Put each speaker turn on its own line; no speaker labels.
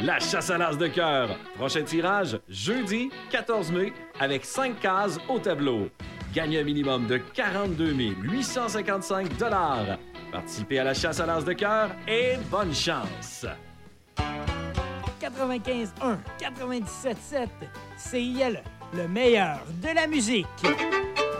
La chasse à l'as de cœur. Prochain tirage, jeudi 14 mai, avec 5 cases au tableau. Gagnez un minimum de 42 855 $. Participez à la chasse à l'as de cœur et bonne chance!
95.1, 97.7, CIL, le meilleur de la musique.